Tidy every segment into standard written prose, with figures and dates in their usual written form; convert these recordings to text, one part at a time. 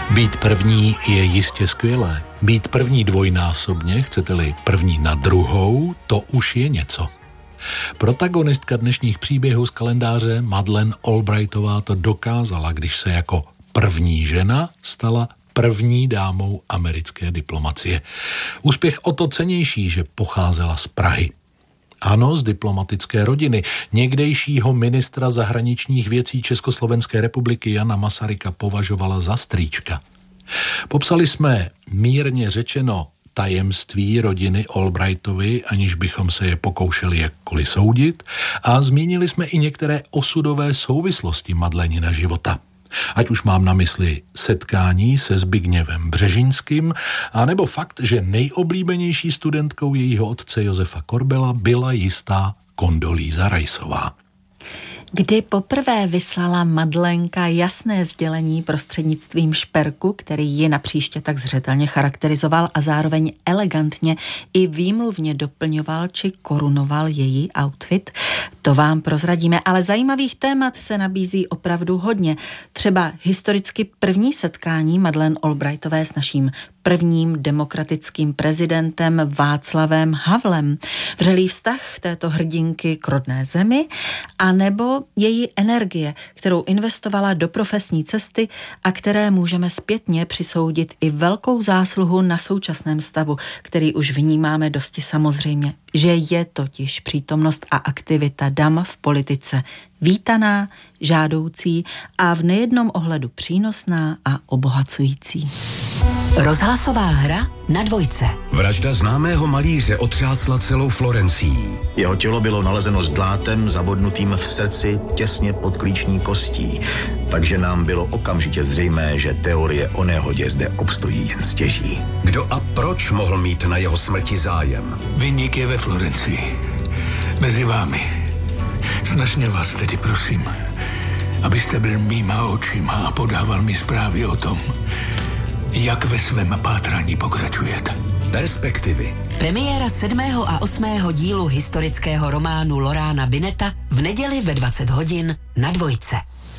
Být první je jistě skvělé. Být první dvojnásobně, chcete-li první na druhou, to už je něco. Protagonistka dnešních příběhů z kalendáře Madeleine Albrightová to dokázala, když se jako první žena stala první dámou americké diplomacie. Úspěch o to cennější, že pocházela z Prahy. Ano, z diplomatické rodiny. Někdejšího ministra zahraničních věcí Československé republiky Jana Masaryka považovala za strýčka. Popsali jsme mírně řečeno tajemství rodiny Albrightovy, aniž bychom se je pokoušeli jakkoliv soudit, a zmínili jsme i některé osudové souvislosti Madelenina života. Ať už mám na mysli setkání se Zbigněvem Břežinským, anebo fakt, že nejoblíbenější studentkou jejího otce Josefa Korbela byla jistá Kondolíza Rajsová. Kdy poprvé vyslala Madlenka jasné sdělení prostřednictvím šperku, který ji napříště tak zřetelně charakterizoval a zároveň elegantně i výmluvně doplňoval či korunoval její outfit, to vám prozradíme, ale zajímavých témat se nabízí opravdu hodně. Třeba historicky první setkání Madeleine Albrightové s naším prvním demokratickým prezidentem Václavem Havlem, vřelý vztah této hrdinky k rodné zemi, anebo její energie, kterou investovala do profesní cesty a které můžeme zpětně přisoudit i velkou zásluhu na současném stavu, který už vnímáme dosti samozřejmě, že je totiž přítomnost a aktivita dam v politice vítaná, žádoucí a v nejednom ohledu přínosná a obohacující. Rozhlasová hra na Dvojce. Vražda známého malíře otřásla celou Florencií. Jeho tělo bylo nalezeno s dlátem zabodnutým v srdci těsně pod klíční kostí, takže nám bylo okamžitě zřejmé, že teorie o nehodě zde obstojí jen stěží. Kdo a proč mohl mít na jeho smrti zájem? Viník je ve Florencii. Mezi vámi. Snažně vás tedy prosím, abyste byl mýma očima a podával mi zprávy o tom, jak ve svém pátrání pokračujete. Perspektivy. Premiéra 7. a 8. dílu historického románu Lorána Bineta v neděli ve 20 hodin na Dvojce.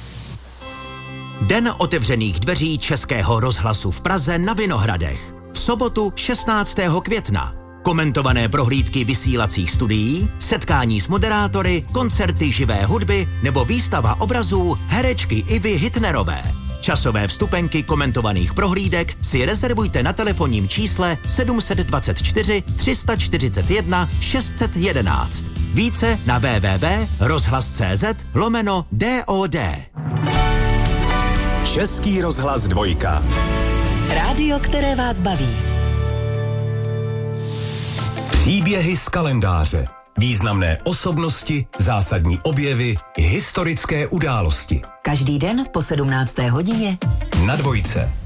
Den otevřených dveří Českého rozhlasu v Praze na Vinohradech. V sobotu 16. května. Komentované prohlídky vysílacích studií, setkání s moderátory, koncerty živé hudby nebo výstava obrazů herečky Ivy Hitnerové. Časové vstupenky komentovaných prohlídek si rezervujte na telefonním čísle 724 341 611. Více na www.rozhlas.cz/DOD. Český rozhlas Dvojka. Rádio, které vás baví. Příběhy z kalendáře. Významné osobnosti, zásadní objevy, historické události. Každý den po 17. hodině na Dvojce.